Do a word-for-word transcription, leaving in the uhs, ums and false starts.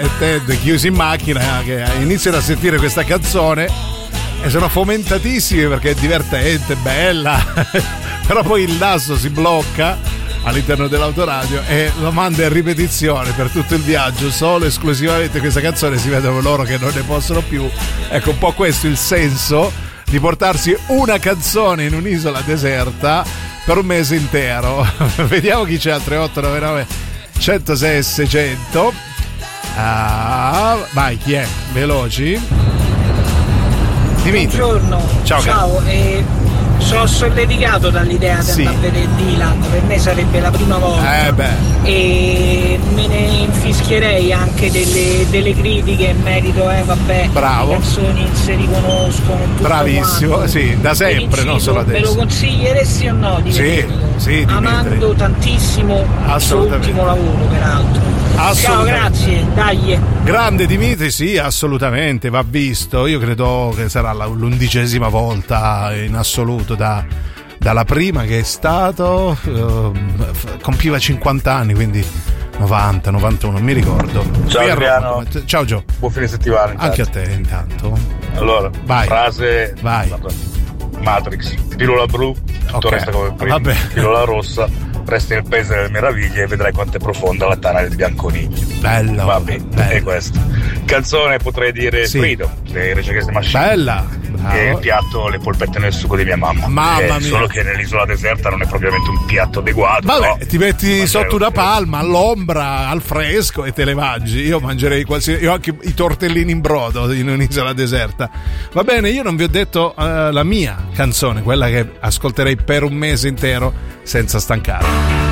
e Ted chiusi in macchina che iniziano a sentire questa canzone e sono fomentatissimi perché è divertente, bella, però poi il naso si blocca all'interno dell'autoradio e lo manda in ripetizione per tutto il viaggio, solo esclusivamente questa canzone. Si vedono loro che non ne possono più. Ecco, un po' questo il senso di portarsi una canzone in un'isola deserta per un mese intero. Vediamo chi c'è al tre otto nove nove uno zero sei sei zero zero. Ah, vai, chi è? Veloci. Dimitri. Buongiorno. Ciao. Ciao. Eh, sono solleticato dall'idea di sì. andare a vedere Dylan. Per me sarebbe la prima volta. Eh beh. E me ne infischierei anche delle, delle critiche in merito, eh vabbè. Bravo. Le canzoni se riconoscono. Tutto bravissimo, quanto. sì, da sempre, non solo adesso. Me lo consiglieresti o no? Di sì, vederlo? sì, Dimitri. Amando tantissimo il suo ultimo lavoro, peraltro. Ciao, grazie, dai. Grande Dimitri, sì, assolutamente, va visto. Io credo che sarà l'undicesima volta in assoluto da, dalla prima che è stato, uh, compiva cinquanta anni, quindi novanta, novantuno, non mi ricordo. Ciao Adriano. Ciao Gio. Buon fine settimana. Intanto. Anche a te intanto. Allora, vai. Frase vai. Matrix, pillola blu, tutto okay. Resta come prima. Vabbè. Pillola rossa, resta nel paese delle meraviglie e vedrai quanto è profonda la tana del bianconiglio. Bello. Vabbè, bello. È questo. Canzone potrei dire sì. Freedom dei Rage Against the Machine. Bella. Bravo. E il piatto le polpette nel sugo di mia mamma. Mamma eh, mia. Solo che nell'isola deserta non è propriamente un piatto adeguato. Vabbè, no? ti metti Ma sotto una palma, all'ombra, al fresco e te le mangi. Io mangerei qualsiasi. Io ho anche i tortellini in brodo in un'isola deserta. Va bene, io non vi ho detto uh, la mia canzone, quella che ascolterei per un mese intero senza stancare.